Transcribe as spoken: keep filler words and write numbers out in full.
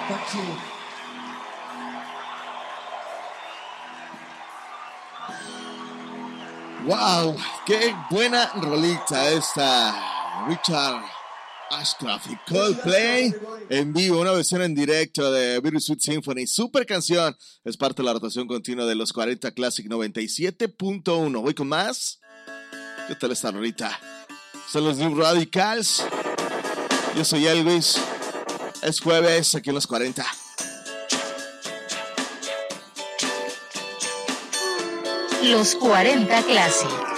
Wow, qué buena rolita esta. Richard Ashcroft y Coldplay en vivo, una versión en directo de Bittersweet Symphony. Super canción, es parte de la rotación continua de los cuarenta Classic noventa y siete punto uno. ¿Voy con más? ¿Qué tal esta rolita? Son los New Radicals. Yo soy Elvis. Es jueves aquí en los cuarenta. Los cuarenta Classic.